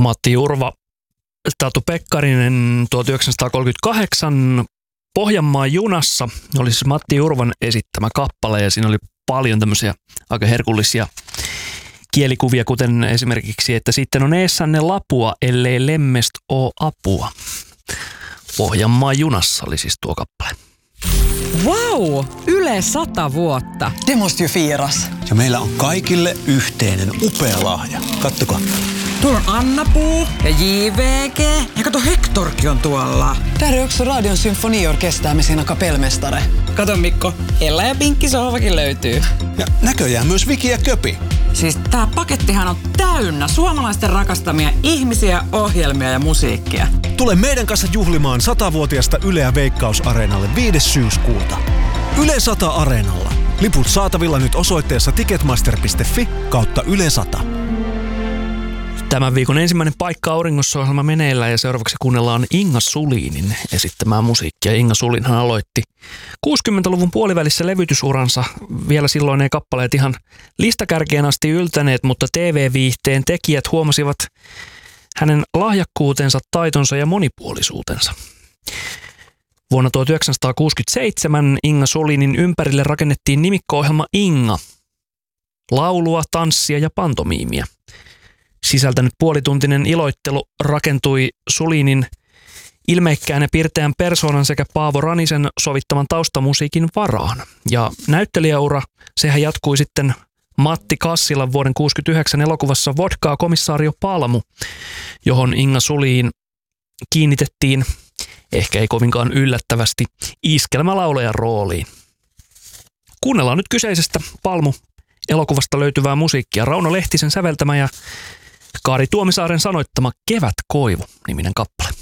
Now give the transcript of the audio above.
Matti Jurva, Tatu Pekkarinen 1938 Pohjanmaan junassa oli siis Matti Jurvan esittämä kappale ja siinä oli paljon tämmöisiä aika herkullisia kielikuvia, kuten esimerkiksi, että sitten on eessänne lapua, ellei lemmest oo apua. Pohjanmaan junassa oli siis tuo kappale. Vau! Yle 100 vuotta. Det måste ju firas. Ja meillä on kaikille yhteinen upea lahja. Kattokaa. Tuolla on Anna-Puu ja JVG. Ja kato, Hektorkin on tuolla. Där är också Radion symfoniorkester med sina kapellmästare. Kato Mikko, Ella ja Pinkki sohvakin löytyy. Ja näköjään myös Viki ja Köpi. Siis tää pakettihan on täynnä suomalaisten rakastamia ihmisiä, ohjelmia ja musiikkia. Tule meidän kanssa juhlimaan 100-vuotiasta Yleä Veikkaus-areenalle 5. syyskuuta. Yle 100 Areenalla. Liput saatavilla nyt osoitteessa ticketmaster.fi/Yle 100. Tämän viikon ensimmäinen Paikka auringossa -ohjelma meneillään ja seuraavaksi kuunnellaan Inga Sulinin esittämää musiikkia. Inga Sulinhan aloitti 60-luvun puolivälissä levytysuransa. Vielä silloin ei kappaleet ihan listakärkeen asti yltäneet, mutta TV-viihteen tekijät huomasivat hänen lahjakkuutensa, taitonsa ja monipuolisuutensa. Vuonna 1967 Inga Sulinin ympärille rakennettiin nimikko-ohjelma Inga. Laulua, tanssia ja pantomiimia sisältänyt puolituntinen iloittelu rakentui Sulinin ilmeikkään ja pirteän persoonan sekä Paavo Ranisen sovittaman taustamusiikin varaan. Ja näyttelijäura, sehän jatkui sitten Matti Kassilan vuoden 1969 elokuvassa Vodkaa komissaario Palmu, johon Inga Sulin kiinnitettiin, ehkä ei kovinkaan yllättävästi, iskelmälaulajan rooliin. Kuunnellaan nyt kyseisestä Palmu-elokuvasta löytyvää musiikkia. Rauno Lehtisen säveltämä ja Kaari Tuomisaaren sanoittama Kevätkoivu -niminen kappale.